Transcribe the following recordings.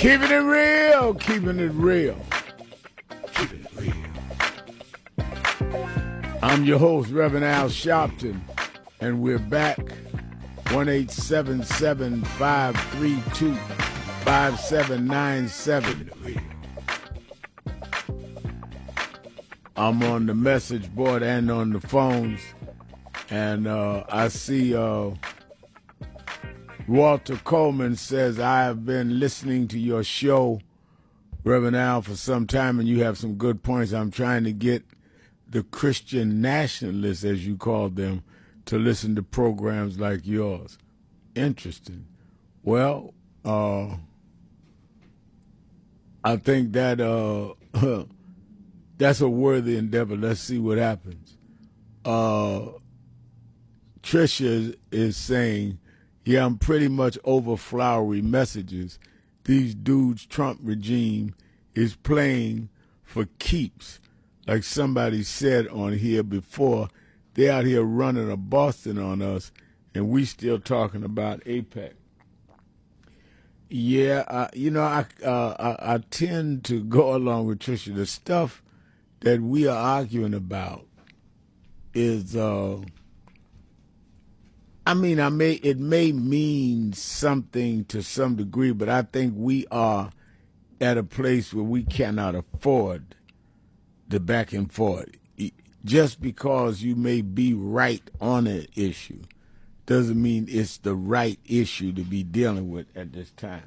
Keeping it real, keeping it real. Keeping it real. I'm your host, Reverend Al Sharpton, and we're back. 1-877-532-5797. I'm on the message board and on the phones, and I see Walter Coleman says, I have been listening to your show, Reverend Al, for some time, and you have some good points. I'm trying to get the Christian nationalists, as you call them, to listen to programs like yours. Interesting. Well, I think that that's a worthy endeavor. Let's see what happens. Tricia is saying, yeah, I'm pretty much over flowery messages. These dudes Trump regime is playing for keeps. Like somebody said on here before, they out here running a Boston on us, and we still talking about APEC. Yeah, I tend to go along with Tricia. The stuff that we are arguing about is, it may mean something to some degree, but I think we are at a place where we cannot afford the back and forth. Just because you may be right on an issue doesn't mean it's the right issue to be dealing with at this time.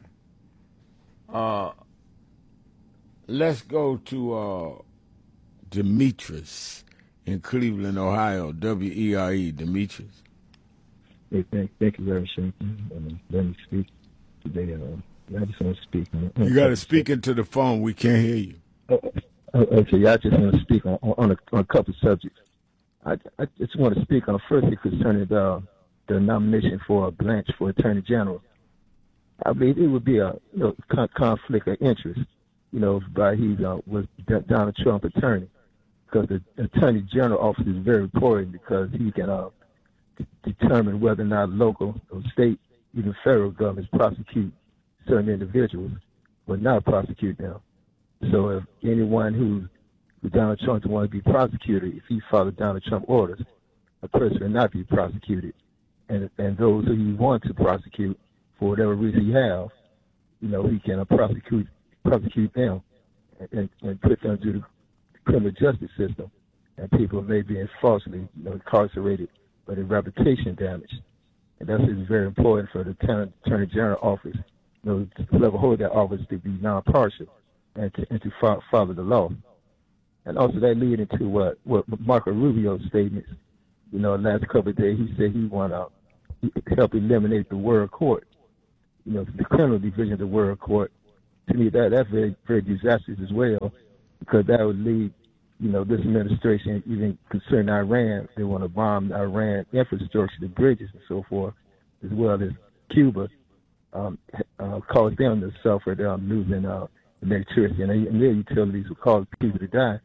Let's go to Demetrius in Cleveland, Ohio. WERE, Demetrius. Hey, thank you very much. Let me speak today. I just want to speak. You got to speak into the phone. We can't hear you. Okay, I just want to speak on a couple of subjects. I just want to speak on firstly concerning the nomination for Blanche for Attorney General. I mean, it would be a conflict of interest, by was Donald Trump attorney, because the Attorney General office is very important because he can determine whether or not local or state, even federal governments prosecute certain individuals, but not prosecute them. So if anyone who Donald Trump wants to be prosecuted, if he followed Donald Trump orders, a person will not be prosecuted. And those who he wants to prosecute, for whatever reason he have, he can prosecute them and put them through the criminal justice system. And people may be falsely incarcerated, but in reputation damage. And that's very important for the Attorney General office, whoever hold that office to be non-partial and to follow the law. And also that lead into what Marco Rubio's statements, last couple of days, he said he want to help eliminate the world court, the criminal division of the world court. To me, that's very, very disastrous as well, because that would lead, this administration, even concerning Iran, they want to bomb Iran infrastructure, the bridges and so forth, as well as Cuba, cause them to suffer, losing electricity, and their utilities will cause people to die.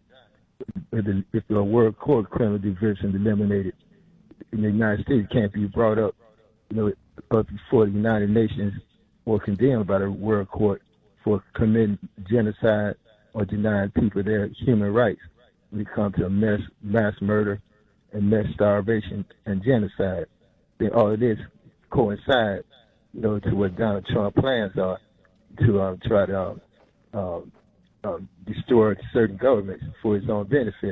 If the world court criminal division eliminated in the United States, can't be brought up, before the United Nations or condemned by the world court for committing genocide or denying people their human rights when it comes to mass murder and mass starvation and genocide. Then all of this coincides, to what Donald Trump plans are to try to destroy certain governments for his own benefit.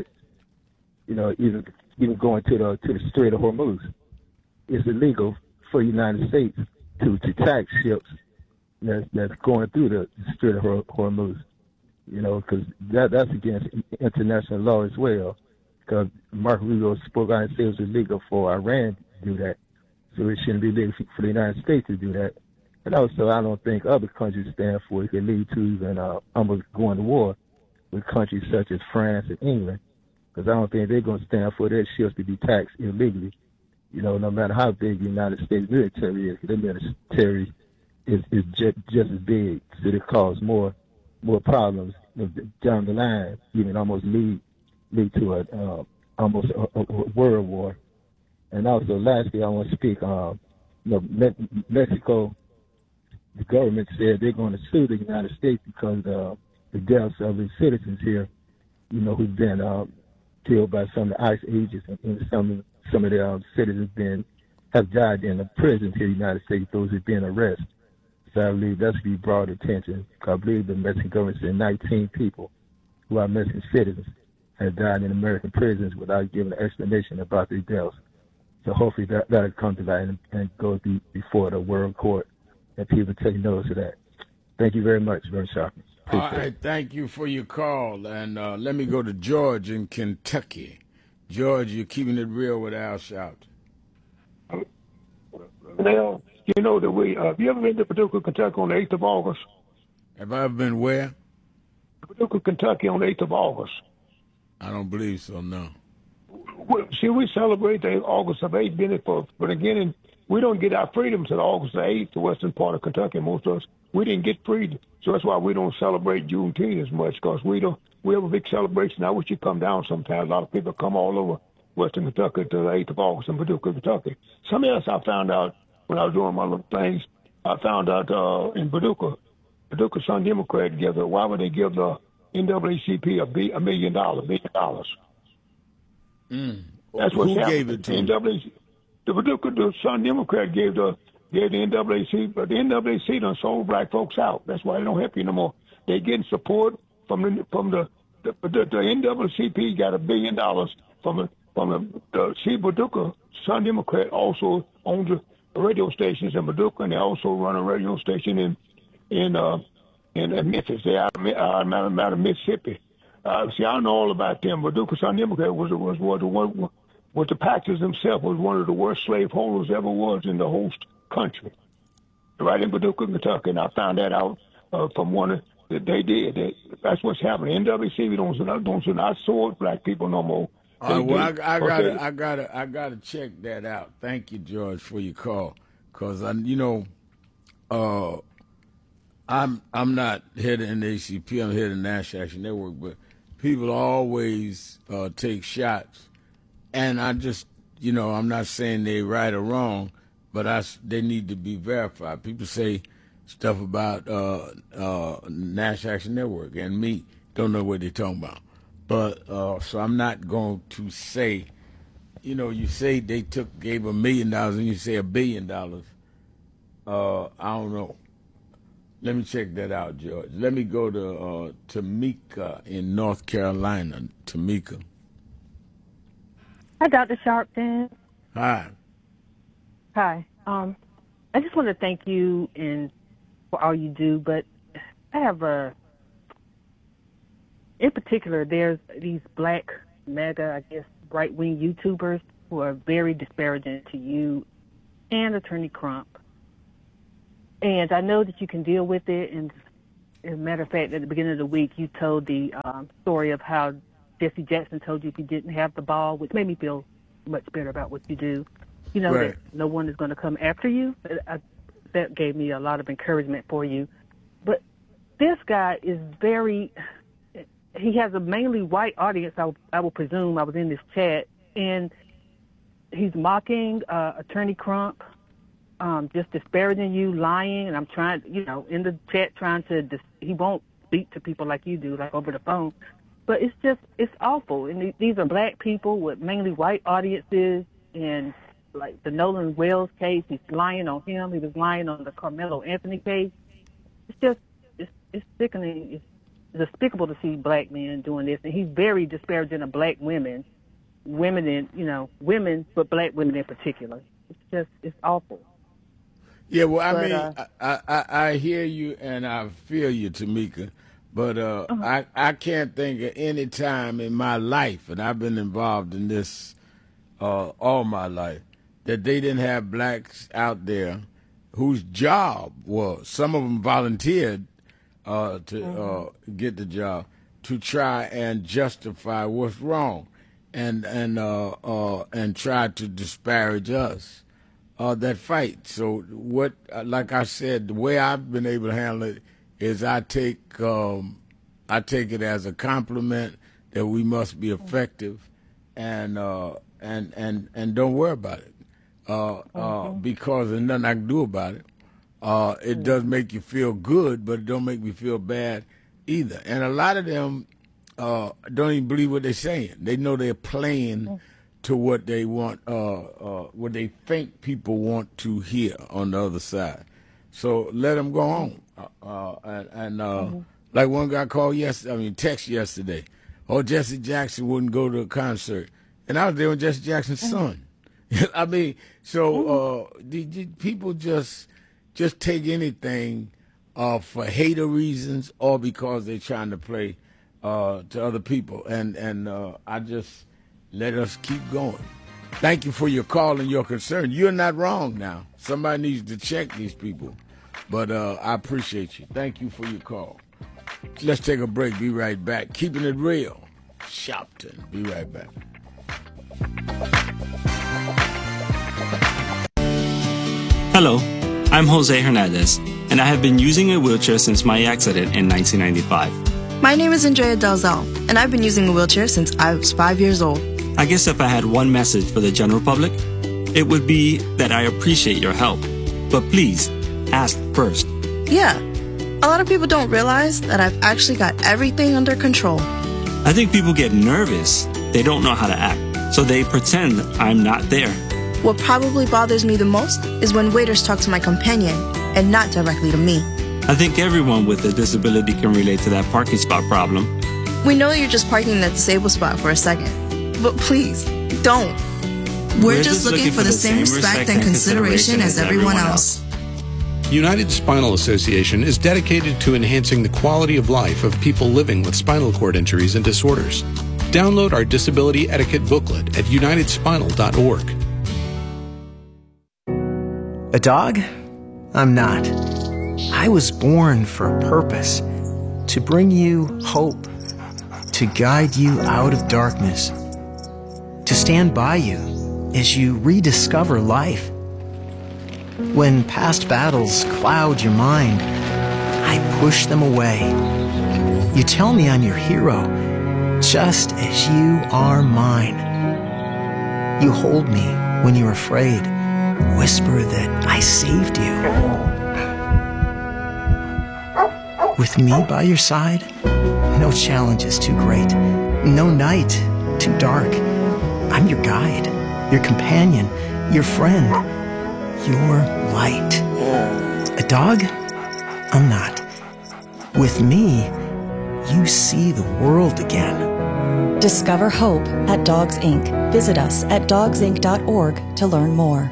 Even going to the Strait of Hormuz, it's illegal for the United States to tax ships that's going through the Strait of Hormuz. Because that's against international law as well. Because Marco Rubio spoke out and said it was illegal for Iran to do that, so it shouldn't be legal for the United States to do that. And also, I don't think other countries stand for it. It could lead to even almost going to war with countries such as France and England, because I don't think they're going to stand for their ships to be taxed illegally. No matter how big the United States military is, the military is just as big, so it cause more problems down the line, even almost lead to almost a world war. And also, lastly, I want to speak. Mexico the government said they're going to sue the United States because the deaths of the citizens here, who've been killed by some of the ICE agents, and some of the citizens have died in the prisons here in the United States, those who've been arrested. So I believe that's to be brought attention. I believe the Mexican government said 19 people who are Mexican citizens have died in American prisons without giving an explanation about their deaths. So hopefully that'll come to light and go before the World Court, and people take notice of that. Thank you very much, Vernon Sharkey. All right, thank you for your call. And let me go to George in Kentucky. George, you're keeping it real with Al Sharpton. Now, that have you ever been to Paducah, Kentucky on the 8th of August? Have I ever been where? Paducah, Kentucky on the 8th of August. I don't believe so, no. See, we celebrate the August of 8th, but again, we don't get our freedom until August the 8th, the western part of Kentucky, most of us. We didn't get freedom. So that's why we don't celebrate Juneteenth as much, because we have a big celebration. I wish you'd come down sometime. A lot of people come all over western Kentucky to the 8th of August in Paducah, Kentucky. Something else I found out when I was doing my little things, I found out in Paducah Sun Democrat why would they give the NAACP $1 million? That's what's happened. Gave it to them? The Paducah Sun Democrat gave the NAACP, but the NAACP done sold black folks out. That's why they don't help you no more. They getting support from the NAACP got $1 billion from the Paducah Sun Democrat also owns the radio stations in Paducah, and they also run a radio station in Memphis. They out of Mississippi. See, I know all about them. Paducah Sun Democrat was the Packers themselves was one of the worst slaveholders ever was in the whole country. Right in Paducah, Kentucky, and I found that out from one that they did. That's what's happening. NAACP don't not sword black people no more. Well, I gotta check that out. Thank you, George, for your call, because I'm not head of NAACP. I'm head of National Action Network, but people always take shots, and I just I'm not saying they're right or wrong, but they need to be verified. People say stuff about National Action Network and me, don't know what they're talking about. But so I'm not going to say, you say they gave $1 million and you say $1 billion. I don't know. Let me check that out, George. Let me go to Tamika in North Carolina. Tamika. Hi, Dr. Sharpton. Hi. Hi. I just want to thank you for all you do, but I have in particular, there's these black mega, right-wing YouTubers who are very disparaging to you and Attorney Crump. And I know that you can deal with it. And as a matter of fact, at the beginning of the week, you told the story of how Jesse Jackson told you if you didn't have the ball, which made me feel much better about what you do. Right. That no one is going to come after you. That gave me a lot of encouragement for you. But this guy is he has a mainly white audience, I will presume. I was in this chat, and he's mocking Attorney Crump, just disparaging you, lying, and I'm trying, in the chat he won't speak to people like you do, like over the phone. But it's awful. And these are black people with mainly white audiences, and like the Nolan Wells case, he's lying on him. He was lying on the Carmelo Anthony case. It's sickening. It's despicable to see black men doing this, and he's very disparaging of black women, women, but black women in particular. It's awful. Yeah, well, I hear you and I feel you, Tamika, but I can't think of any time in my life, and I've been involved in this all my life, that they didn't have blacks out there whose job was, some of them volunteered to get the job, to try and justify what's wrong, and try to disparage us. That fight. So what, like I said, the way I've been able to handle it is I take it as a compliment that we must be effective, and don't worry about it, because there's nothing I can do about it. It does make you feel good, but it don't make me feel bad either. And a lot of them don't even believe what they're saying. They know they're playing to what they want, what they think people want to hear on the other side. So let them go on. Like one guy called text yesterday. Oh, Jesse Jackson wouldn't go to a concert, and I was there with Jesse Jackson's son. I mean, so the people just take anything for hater reasons or because they're trying to play to other people, and I just let us keep going. Thank you for your call and your concern. You're not wrong now. Somebody needs to check these people, but I appreciate you. Thank you for your call. Let's take a break. Be right back. Keeping it real. Shopton. Be right back. Hello, I'm Jose Hernandez, and I have been using a wheelchair since my accident in 1995. My name is Andrea Dalzell, and I've been using a wheelchair since I was 5 years old. I guess if I had one message for the general public, it would be that I appreciate your help. But please, ask first. Yeah, a lot of people don't realize that I've actually got everything under control. I think people get nervous. They don't know how to act, so they pretend I'm not there. What probably bothers me the most is when waiters talk to my companion and not directly to me. I think everyone with a disability can relate to that parking spot problem. We know you're just parking in that disabled spot for a second, but please, don't. We're just looking for the same respect and consideration as everyone else. United Spinal Association is dedicated to enhancing the quality of life of people living with spinal cord injuries and disorders. Download our disability etiquette booklet at unitedspinal.org. A dog? I'm not. I was born for a purpose, to bring you hope, to guide you out of darkness, to stand by you as you rediscover life. When past battles cloud your mind, I push them away. You tell me I'm your hero, just as you are mine. You hold me when you're afraid, whisper that I saved you. With me by your side, no challenge is too great, no night too dark. I'm your guide, your companion, your friend, your light. A dog? I'm not. With me, you see the world again. Discover hope at Dogs Inc. Visit us at dogsinc.org to learn more.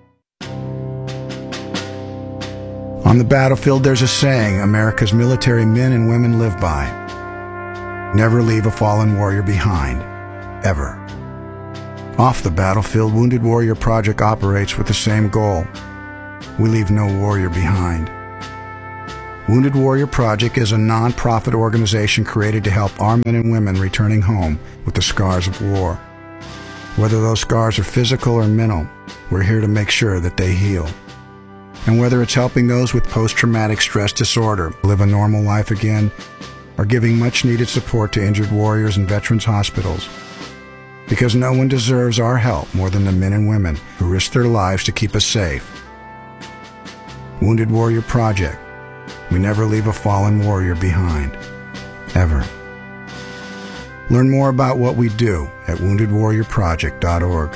On the battlefield, there's a saying America's military men and women live by. Never leave a fallen warrior behind, ever. Off the battlefield, Wounded Warrior Project operates with the same goal. We leave no warrior behind. Wounded Warrior Project is a non-profit organization created to help our men and women returning home with the scars of war. Whether those scars are physical or mental, we're here to make sure that they heal. And whether it's helping those with post-traumatic stress disorder live a normal life again, or giving much-needed support to injured warriors in veterans' hospitals. Because no one deserves our help more than the men and women who risk their lives to keep us safe. Wounded Warrior Project. We never leave a fallen warrior behind. Ever. Learn more about what we do at woundedwarriorproject.org.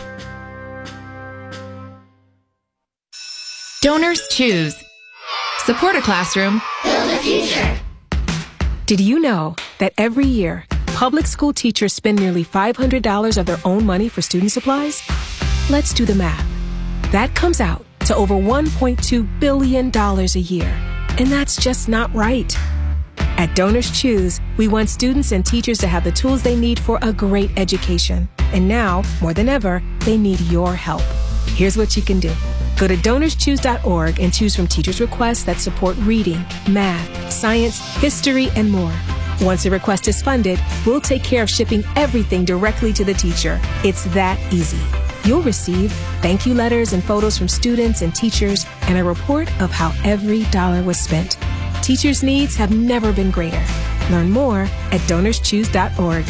Donors Choose. Support a classroom. Build a future. Did you know that every year, public school teachers spend nearly $500 of their own money for student supplies? Let's do the math. That comes out to over $1.2 billion a year. And that's just not right. At Donors Choose, we want students and teachers to have the tools they need for a great education. And now, more than ever, they need your help. Here's what you can do. Go to DonorsChoose.org and choose from teachers' requests that support reading, math, science, history, and more. Once a request is funded, we'll take care of shipping everything directly to the teacher. It's that easy. You'll receive thank you letters and photos from students and teachers and a report of how every dollar was spent. Teachers' needs have never been greater. Learn more at DonorsChoose.org.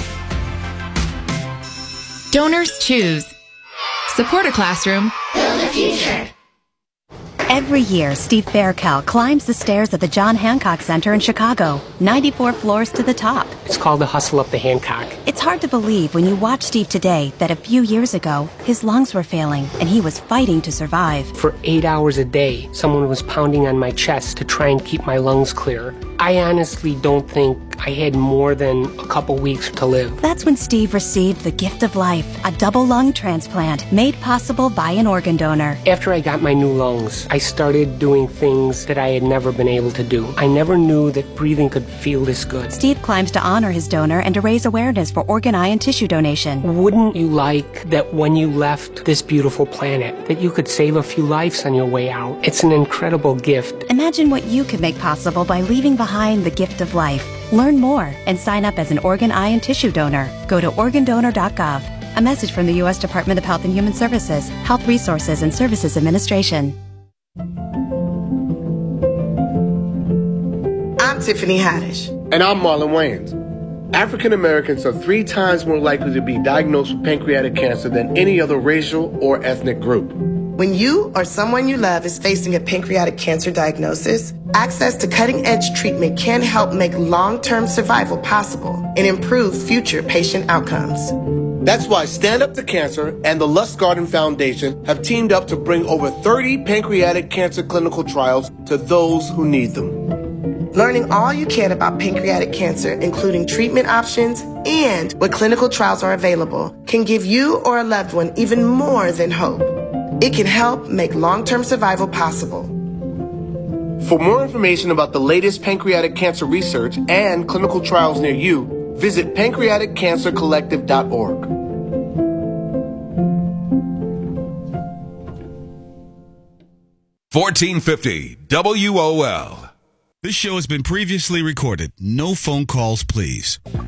Donors Choose. Support a classroom. Build a future. Every year, Steve Faircal climbs the stairs at the John Hancock Center in Chicago, 94 floors to the top. It's called the Hustle Up the Hancock. It's hard to believe when you watch Steve today that a few years ago, his lungs were failing and he was fighting to survive. For 8 hours a day, someone was pounding on my chest to try and keep my lungs clear. I honestly don't think I had more than a couple weeks to live. That's when Steve received the gift of life, a double lung transplant made possible by an organ donor. After I got my new lungs, I started doing things that I had never been able to do. I never knew that breathing could feel this good. Steve climbs to honor his donor and to raise awareness for organ, eye, and tissue donation. Wouldn't you like that when you left this beautiful planet, that you could save a few lives on your way out? It's an incredible gift. Imagine what you could make possible by leaving behind the gift of life. Learn more and sign up as an organ, eye, and tissue donor. Go to organdonor.gov. A message from the U.S. Department of Health and Human Services, Health Resources and Services Administration. I'm Tiffany Haddish. And I'm Marlon Wayans. African Americans are 3 times more likely to be diagnosed with pancreatic cancer than any other racial or ethnic group. When you or someone you love is facing a pancreatic cancer diagnosis, access to cutting-edge treatment can help make long-term survival possible and improve future patient outcomes. That's why Stand Up to Cancer and the Lustgarten Foundation have teamed up to bring over 30 pancreatic cancer clinical trials to those who need them. Learning all you can about pancreatic cancer, including treatment options and what clinical trials are available, can give you or a loved one even more than hope. It can help make long-term survival possible. For more information about the latest pancreatic cancer research and clinical trials near you, visit pancreaticcancercollective.org. $14.50 WOL. This show has been previously recorded. No phone calls, please.